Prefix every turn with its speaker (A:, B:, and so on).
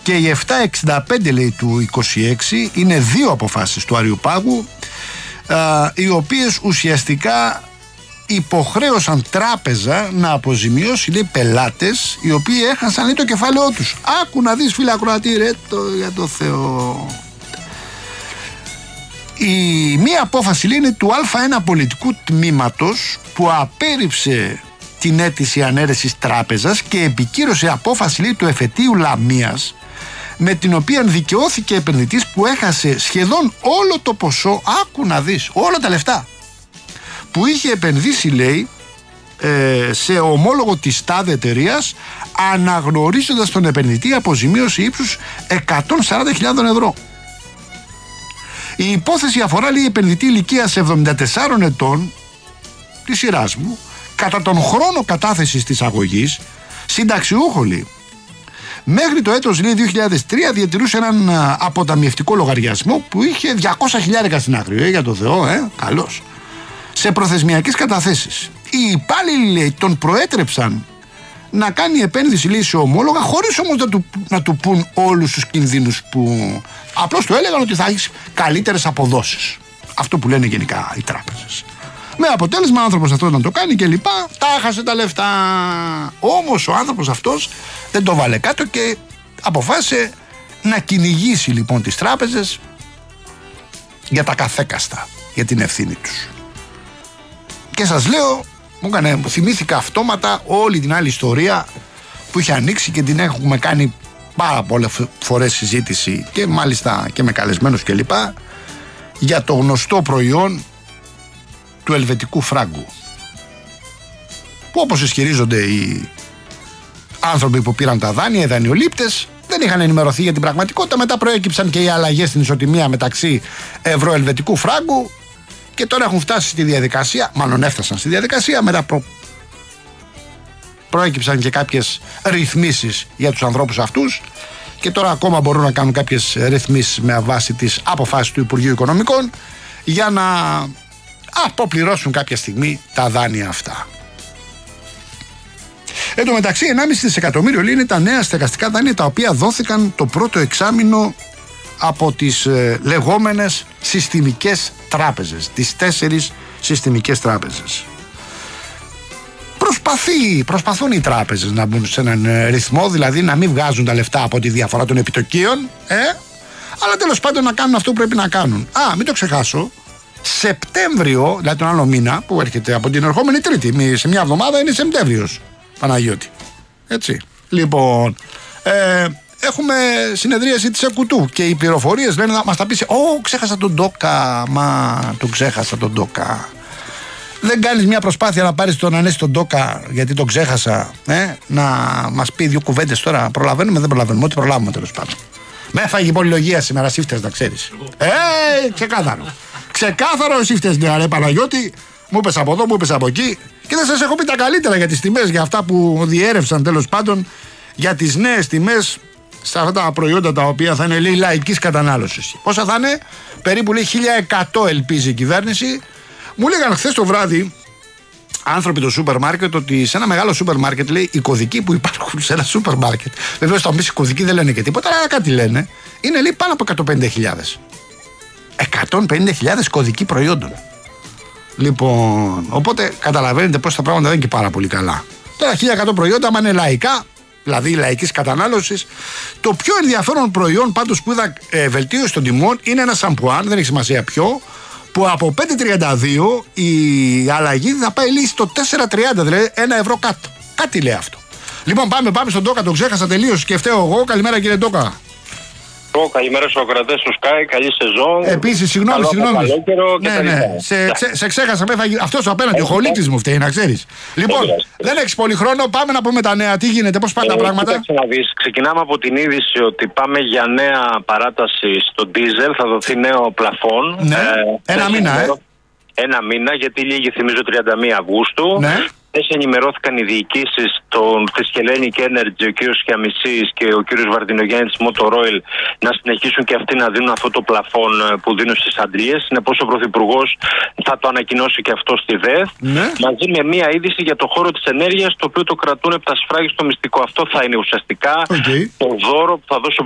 A: Και η 765 λέει του 26 είναι δύο αποφάσεις του Αριουπάγου, οι οποίες ουσιαστικά υποχρέωσαν τράπεζα να αποζημιώσει, λέει, πελάτες οι οποίοι έχασαν, λέει, το κεφάλαιό τους. Άκου να δεις, φίλε ακροατή, ρε, για το Θεό. Η μία απόφαση, λέει, είναι του Α1 πολιτικού τμήματος που απέρριψε την αίτηση ανέρεσης τράπεζας και επικύρωσε απόφαση, λέει, του εφετείου Λαμίας, με την οποία δικαιώθηκε επενδυτής που έχασε σχεδόν όλο το ποσό, άκου να δεις, όλα τα λεφτά που είχε επενδύσει, λέει, σε ομόλογο της τάδε εταιρείας, αναγνωρίζοντας τον επενδυτή αποζημίωση ύψους 140.000 ευρώ. Η υπόθεση αφορά, λέει, επενδυτή ηλικίας 74 ετών της σειράς μου, κατά τον χρόνο κατάθεσης της αγωγής, συνταξιούχο, λέει. Μέχρι το έτος, λέει, 2003 διατηρούσε έναν αποταμιευτικό λογαριασμό που είχε 200.000 στην άκρη, για το Θεό, καλός, σε προθεσμιακές καταθέσεις. Οι υπάλληλοι, λέει, τον προέτρεψαν να κάνει επένδυση, λέει, σε ομόλογα, χωρίς όμως να του πουν όλους τους κινδύνους που... Απλώς του έλεγαν ότι θα έχεις καλύτερες αποδόσεις. Αυτό που λένε γενικά οι τράπεζες. Με αποτέλεσμα ο άνθρωπος αυτός να το κάνει και λοιπά, τα έχασε τα λεφτά. Όμως ο άνθρωπος αυτός δεν το βάλε κάτω και αποφάσισε να κυνηγήσει, λοιπόν, τις τράπεζες για τα καθέκαστα, για την ευθύνη τους. Και σας λέω, μου θυμήθηκα αυτόματα όλη την άλλη ιστορία που είχε ανοίξει και την έχουμε κάνει πάρα πολλές φορές συζήτηση και μάλιστα και με καλεσμένους κλπ, για το γνωστό προϊόν του ελβετικού φράγκου, που, όπως ισχυρίζονται οι άνθρωποι που πήραν τα δάνεια, οι δανειολήπτες, δεν είχαν ενημερωθεί για την πραγματικότητα. Μετά προέκυψαν και οι αλλαγές στην ισοτιμία μεταξύ ευρώ-ελβετικού φράγκου και τώρα έχουν φτάσει στη διαδικασία, μάλλον έφτασαν στη διαδικασία, μετά προέκυψαν και κάποιες ρυθμίσεις για τους ανθρώπους αυτούς και τώρα ακόμα μπορούν να κάνουν κάποιες ρυθμίσεις με βάση τις αποφάσεις του Υπουργείου Οικονομικών για να αποπληρώσουν κάποια στιγμή τα δάνεια αυτά. Εν τω μεταξύ, 1,5 δισεκατομμύριο, λέει, είναι τα νέα στεγαστικά δάνεια τα οποία δόθηκαν το πρώτο εξάμηνο από τις λεγόμενες συστημικές τράπεζες, τις 4 συστημικές τράπεζες. Προσπαθούν οι τράπεζες να μπουν σε έναν ρυθμό, δηλαδή να μην βγάζουν τα λεφτά από τη διαφορά των επιτοκίων, αλλά τέλος πάντων να κάνουν αυτό που πρέπει να κάνουν. Μην το ξεχάσω, Σεπτέμβριο, δηλαδή τον άλλο μήνα που έρχεται από την ερχόμενη Τρίτη, σε μια εβδομάδα είναι Σεπτέμβριος, Παναγιώτη. Έτσι. Λοιπόν, έχουμε συνεδρίαση της ΕΚΟΥΤΟΥ και οι πληροφορίες λένε να μας τα πεις. Ξέχασα τον Ντόκα. Τον ξέχασα τον Ντόκα. Δεν κάνεις μια προσπάθεια να πάρεις τον Ανέστη τον Ντόκα, γιατί τον ξέχασα, να μας πει δύο κουβέντες τώρα? Προλαβαίνουμε, δεν προλαβαίνουμε? Ό,τι προλάβουμε, τέλος πάντων. Με έφαγε πολυλογία σήμερα, σύφτες, να ξέρεις. Ξεκάθαρο. Ξεκάθαρο σύφτες, ναι, ρε Παναγιώτη. Μου είπες από εδώ, μου είπες από εκεί. Και δεν σας έχω πει τα καλύτερα για τις τιμές, για αυτά που διέρευσαν, τέλος πάντων, για τις νέες τιμές σε αυτά τα προϊόντα τα οποία θα είναι, λέει, λαϊκής κατανάλωσης. Πόσα θα είναι? Περίπου, λέει, 1.100 ελπίζει η κυβέρνηση. Μου λέγανε χθες το βράδυ άνθρωποι του σούπερ μάρκετ ότι σε ένα μεγάλο σούπερ μάρκετ, λέει, οι κωδικοί που υπάρχουν σε ένα σούπερ μάρκετ, βεβαίως θα μπεις οι κωδικοί δεν λένε και τίποτα, αλλά κάτι λένε, είναι, λέει, πάνω από 150.000. 150.000 κωδικοί προϊόντων. Λοιπόν, οπότε καταλαβαίνετε πως τα πράγματα δεν είναι και πάρα πολύ καλά. Τώρα 1.100 προϊόντα, άμα είναι λαϊκά, δηλαδή λαϊκής κατανάλωσης. Το πιο ενδιαφέρον προϊόν πάντως που είδα βελτίωση των τιμών είναι ένα σαμπουάν, δεν έχει σημασία ποιο, που από 5,32 η αλλαγή θα πάει, λέει, στο 4,30, δηλαδή 1 ευρώ κάτω. Κάτι λέει αυτό. Λοιπόν, πάμε στον Ντόκα, τον ξέχασα τελείως και φταίω εγώ. Καλημέρα, κύριε Ντόκα.
B: Καλημέρα στους ακροατές του Sky, καλή σεζόν.
A: Επίσης, συγγνώμη. Ναι. Σε ξέχασα, αυτός ο απέναντι, ο χολίτης μου φταίει, να ξέρεις. Λοιπόν, δεν έχεις πολύ χρόνο, πάμε να πούμε τα νέα. Τι γίνεται, πώς πάνε τα πράγματα?
B: Ξεκινάμε από την είδηση ότι πάμε για νέα παράταση στο ντίζελ, θα δοθεί νέο πλαφόν.
A: Ναι, ένα μήνα,
B: Ένα μήνα, γιατί λήγει, θυμίζω, 31 Αυγούστου.
A: Ναι.
B: Ενημερώθηκαν οι διοικήσεις της Hellenic Energy, ο κύριος Χιαμισής και ο κύριος Βαρδινογιάννης της Motor Oil, να συνεχίσουν και αυτοί να δίνουν αυτό το πλαφόν που δίνουν στις αντλίες. Συνεπώς ο Πρωθυπουργός θα το ανακοινώσει και αυτό στη ΔΕΘ,
A: ναι,
B: μαζί με μία είδηση για το χώρο της ενέργειας, το οποίο το κρατούν από τα σφράγιστο μυστικό. Αυτό θα είναι ουσιαστικά το δώρο που θα δώσει ο